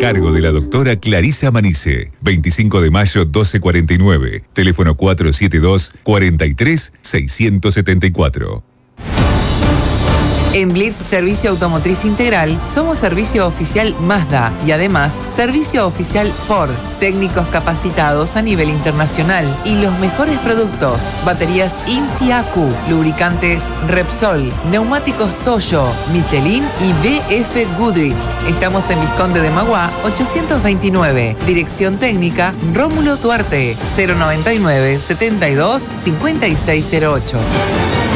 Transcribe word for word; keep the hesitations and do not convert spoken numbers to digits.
cargo de la doctora Clarisa Manice. veinticinco de mayo doce cuarenta y nueve. Teléfono cuatro siete dos, cuatro tres, seis siete cuatro. En Blitz Servicio Automotriz Integral somos servicio oficial Mazda y además servicio oficial Ford, técnicos capacitados a nivel internacional y los mejores productos, baterías INSI A Q, lubricantes Repsol, neumáticos Toyo, Michelin y B F Goodrich. Estamos en Vizconde de Magua ochocientos veintinueve, dirección técnica Rómulo Duarte, cero noventa y nueve, setenta y dos, cincuenta y seis cero ocho.